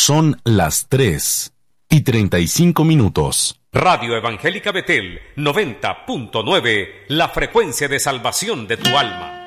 Son las 3:35. Radio Evangélica Betel 90.9, la frecuencia de salvación de tu alma.